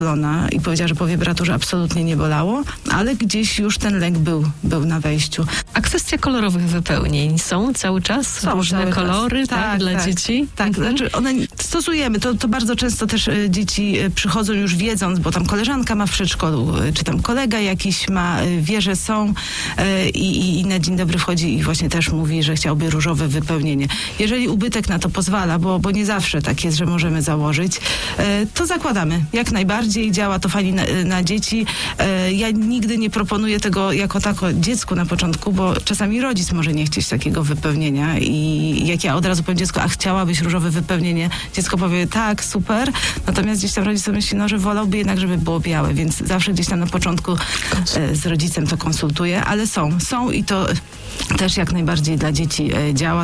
i powiedziała, że po wibraturze absolutnie nie bolało, ale gdzieś już ten lęk był na wejściu. A kwestia kolorowych wypełnień są cały czas? Są różne kolory dla dzieci? Tak, znaczy one stosujemy. To bardzo często też dzieci przychodzą już wiedząc, bo tam koleżanka ma w przedszkolu, czy tam kolega jakiś ma, wie, że są i na dzień dobry wchodzi i właśnie też mówi, że chciałby różowe wypełnienie. Jeżeli ubytek na to pozwala, bo nie zawsze tak jest, że możemy założyć, to zakładamy. Jak najbardziej działa to fajnie na dzieci. Ja nigdy nie proponuję tego jako tako dziecku na początku, bo czasami rodzic może nie chcieć takiego wypełnienia i jak ja od razu powiem dziecku, a chciałabyś różowe wypełnienie? Dziecko powie, tak, super. Natomiast gdzieś tam rodzic sobie myśli, że wolałby jednak, żeby było białe, więc zawsze gdzieś tam na początku z rodzicem to konsultuję, ale są i to też jak najbardziej dla dzieci działa.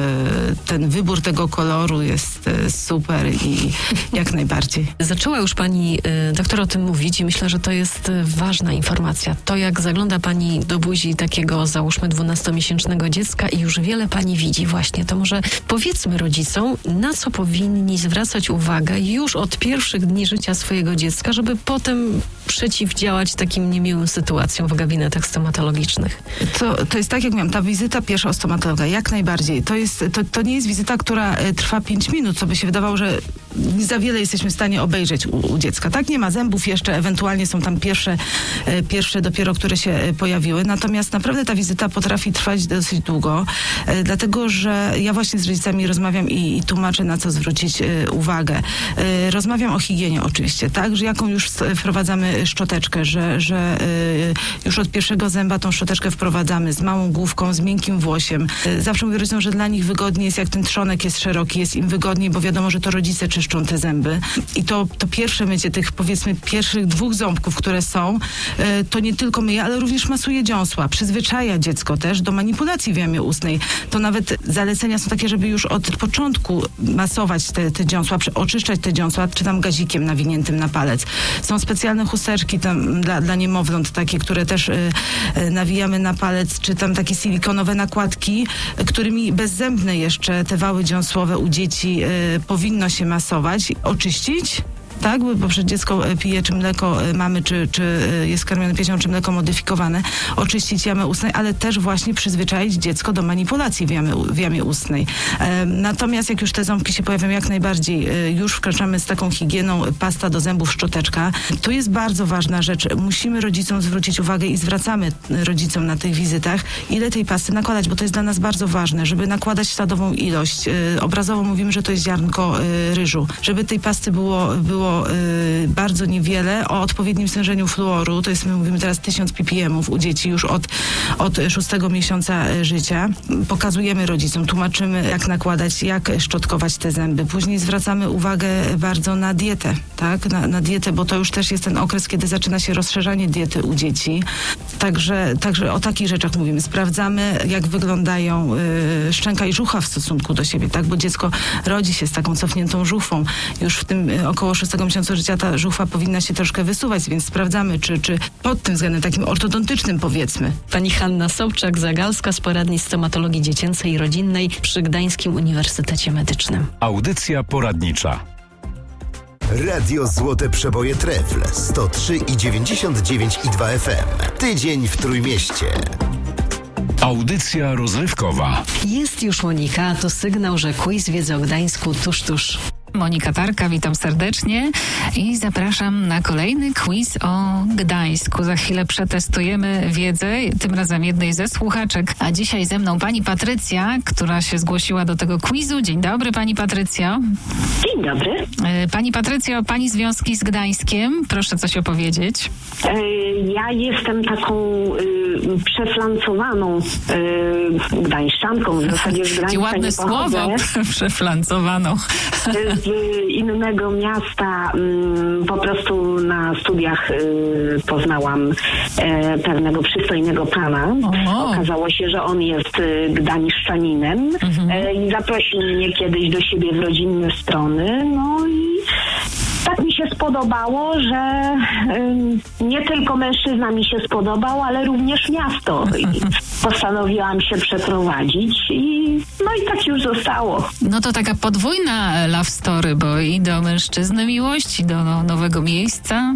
Ten wybór tego koloru jest super i jak najbardziej. Zaczęła już pani doktor o tym mówić i myślę, że to jest ważna informacja. To jak zagląda pani do buzi takiego załóżmy 12-miesięcznego dziecka i już wiele pani widzi właśnie, to może powiedzmy rodzicom, na co powinni zwracać uwagę już od pierwszych dni życia swojego dziecka, żeby potem przeciwdziałać takim niemiłym sytuacjom w gabinetach stomatologicznych. To jest tak, jak miałam, ta wizyta pierwsza u stomatologa, jak najbardziej. To nie jest wizyta, która trwa 5 minut, co by się wydawało, że za wiele jesteśmy w stanie obejrzeć u dziecka. Tak, nie ma zębów jeszcze, ewentualnie są tam pierwsze dopiero, które się pojawiły. Natomiast naprawdę ta wizyta potrafi trwać dosyć długo, dlatego, że ja właśnie z rodzicami rozmawiam i tłumaczę, na co zwrócić uwagę. Rozmawiam o higienie oczywiście, tak, że jaką już wprowadzamy szczoteczkę, że już od pierwszego zęba tą szczoteczkę wprowadzamy z małą główką, z miękkim włosiem. Zawsze mówię rodzicom, że dla nich wygodniej jest, jak ten trzonek jest szeroki, jest im wygodniej, bo wiadomo, że to rodzice czyszczą te zęby. I to pierwsze mycie tych, powiedzmy, pierwszych 2 ząbków, które są, to nie tylko myje, ale również masuje dziąsła. Przyzwyczaja dziecko też do manipulacji w jamie ustnej. To nawet zalecenia są takie, żeby już od początku masować te dziąsła, oczyszczać te dziąsła, czy tam gazikiem nawiniętym na palec. Są specjalne chusteczki tam dla niemowląt, takie, które też nawijamy na palec, czy tam takie silikonowe nakładki, którymi bezzębne jeszcze te wały dziąsłowe u dzieci powinno się masować, oczyścić. Tak, bo przecież dziecko pije czy mleko mamy, czy jest karmione piersią, czy mleko modyfikowane, oczyścić jamę ustnej, ale też właśnie przyzwyczaić dziecko do manipulacji w jamie ustnej. Natomiast jak już te ząbki się pojawią, jak najbardziej już wkraczamy z taką higieną, pasta do zębów, szczoteczka. To jest bardzo ważna rzecz. Musimy rodzicom zwrócić uwagę i zwracamy rodzicom na tych wizytach, ile tej pasty nakładać, bo to jest dla nas bardzo ważne, żeby nakładać śladową ilość. Obrazowo mówimy, że to jest ziarnko ryżu. Żeby tej pasty było bardzo niewiele, o odpowiednim stężeniu fluoru, to jest, my mówimy teraz 1000 ppm u dzieci już od 6 miesiąca życia. Pokazujemy rodzicom, tłumaczymy, jak nakładać, jak szczotkować te zęby. Później zwracamy uwagę bardzo na dietę, tak? Na dietę, bo to już też jest ten okres, kiedy zaczyna się rozszerzanie diety u dzieci. Także o takich rzeczach mówimy. Sprawdzamy, jak wyglądają szczęka i żuchwa w stosunku do siebie, tak? Bo dziecko rodzi się z taką cofniętą żuchwą. Już w tym około 6 miesiąca życia ta żuchwa powinna się troszkę wysuwać, więc sprawdzamy, czy pod tym względem takim ortodontycznym, powiedzmy. Pani Hanna Sobczak-Zagalska z poradni stomatologii dziecięcej i rodzinnej przy Gdańskim Uniwersytecie Medycznym. Audycja poradnicza. Radio Złote Przeboje Trefl 103,99,2 FM. Tydzień w Trójmieście. Audycja rozrywkowa. Jest już Monika, to sygnał, że quiz wiedzy o Gdańsku tuż. Monika Tarka, witam serdecznie i zapraszam na kolejny quiz o Gdańsku. Za chwilę przetestujemy wiedzę, tym razem jednej ze słuchaczek. A dzisiaj ze mną pani Patrycja, która się zgłosiła do tego quizu. Dzień dobry, pani Patrycjo. Dzień dobry. Pani Patrycjo, pani związki z Gdańskiem. Proszę coś opowiedzieć. Ja jestem taką przeflancowaną gdańszczanką. W zasadzie z Gdańska ładne słowo, przeflancowaną. Z innego miasta po prostu na studiach poznałam pewnego przystojnego pana. Okazało się, że on jest gdańszczaninem i zaprosił mnie kiedyś do siebie w rodzinne strony. No i tak mi się spodobało, że nie tylko mężczyzna mi się spodobał, ale również miasto. I postanowiłam się przeprowadzić i tak już zostało. No to taka podwójna love story, bo i do mężczyzny miłość, i do nowego miejsca.